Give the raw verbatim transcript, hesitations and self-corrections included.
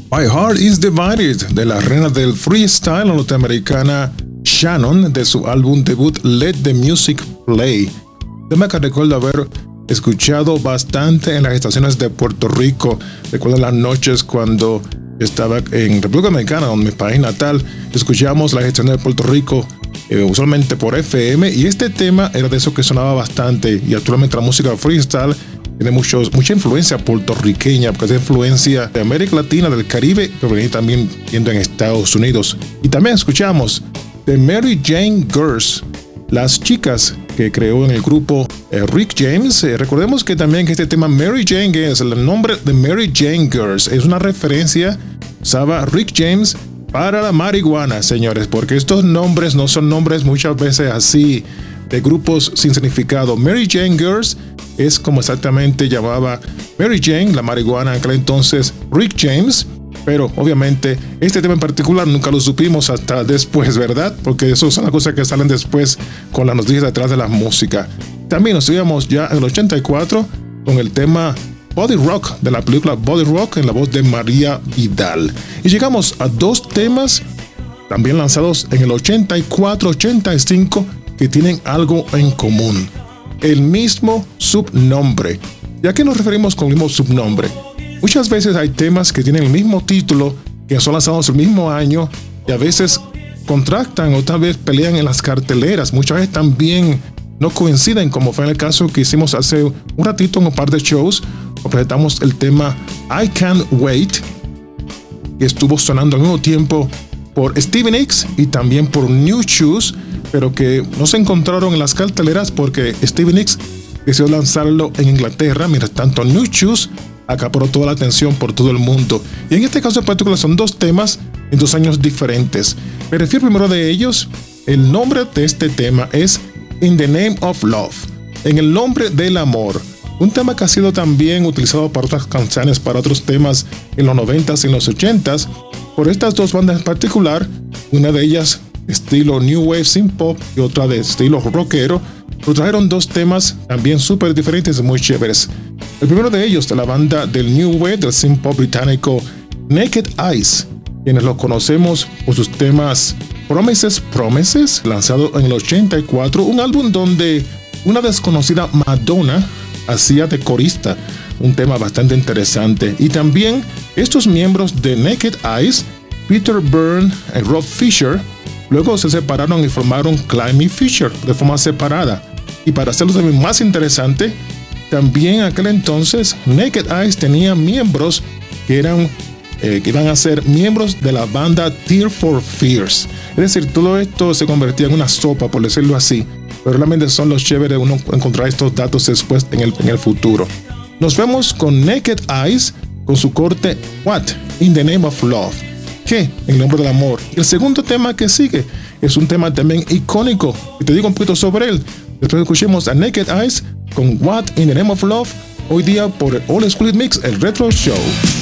My Heart is Divided, de la reina del freestyle norteamericana Shannon, de su álbum debut Let the Music Play. Tema que recuerdo haber escuchado bastante en las estaciones de Puerto Rico. Recuerdo las noches cuando estaba en República Dominicana, en mi país natal, escuchábamos las estaciones de Puerto Rico, eh, usualmente por F M, y este tema era de eso que sonaba bastante. Y actualmente la música freestyle tiene muchos, mucha influencia puertorriqueña, porque es influencia de América Latina, del Caribe, pero venir también viendo en Estados Unidos. Y también escuchamos de Mary Jane Girls, las chicas que creó en el grupo eh, Rick James. Eh, recordemos que también que este tema Mary Jane Girls, el nombre de Mary Jane Girls, es una referencia, usaba Rick James para la marihuana, señores, porque estos nombres no son nombres muchas veces así de grupos sin significado. Mary Jane Girls es como exactamente llamaba Mary Jane, la marihuana en aquel entonces, Rick James. Pero obviamente este tema en particular nunca lo supimos hasta después, ¿verdad? Porque eso son las cosas que salen después con las noticias detrás de la música. También nos íbamos ya en el ochenta y cuatro con el tema Body Rock de la película Body Rock en la voz de María Vidal. Y llegamos a dos temas también lanzados en el ochenta y cuatro ochenta y cinco que tienen algo en común: el mismo subnombre. ¿Y a qué nos referimos con el mismo subnombre? Muchas veces hay temas que tienen el mismo título, que son lanzados el mismo año, y a veces contractan o tal vez pelean en las carteleras. Muchas veces también no coinciden, como fue en el caso que hicimos hace un ratito en un par de shows. Presentamos el tema I Can't Wait, que estuvo sonando al mismo tiempo por Stevie Nicks y también por New Shoes, pero que no se encontraron en las carteleras porque Stevie Nicks decidió lanzarlo en Inglaterra, mientras tanto New Shoes acaparó toda la atención por todo el mundo. Y en este caso en particular son dos temas en dos años diferentes. Me refiero primero de ellos. El nombre de este tema es In the Name of Love, en el nombre del amor. Un tema que ha sido también utilizado para otras canciones, para otros temas en los noventas y en los ochentas, por estas dos bandas en particular, una de ellas estilo New Wave Synth Pop y otra de estilo rockero. Nos trajeron dos temas también súper diferentes y muy chéveres. El primero de ellos de la banda del New Wave, del synth pop británico Naked Eyes, quienes los conocemos por sus temas Promises, Promises, lanzado en el ochenta y cuatro, un álbum donde una desconocida Madonna hacía de corista, un tema bastante interesante. Y también estos miembros de Naked Eyes, Peter Byrne y Rob Fisher, luego se separaron y formaron Climby Fisher de forma separada. Y para hacerlo también más interesante, también en aquel entonces Naked Eyes tenía miembros que eran eh, que iban a ser miembros de la banda Tears for Fears. Es decir, todo esto se convertía en una sopa, por decirlo así. Pero realmente son los chéveres de uno encontrar estos datos después en el, en el futuro. Nos vemos con Naked Eyes con su corte What in the Name of Love, que en el nombre del amor. Y el segundo tema que sigue es un tema también icónico, y te digo un poquito sobre él. Después escuchemos a Naked Eyes con What in the Name of Love, hoy día por el All Exclusive Mix, el Retro Show.